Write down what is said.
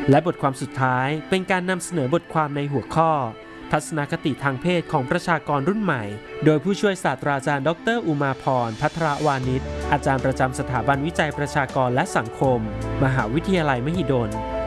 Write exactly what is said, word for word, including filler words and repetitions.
และบทความสุดท้ายเป็นการนำเสนอบทความในหัวข้อทัศนคติทางเพศของประชากรรุ่นใหม่โดยผู้ช่วยศาสตราจารย์ดรอุมาพรภัทรวานิชอาจารย์ประจำสถาบันวิจัยประชากรและสังคมมหาวิทยาลัยมหิดล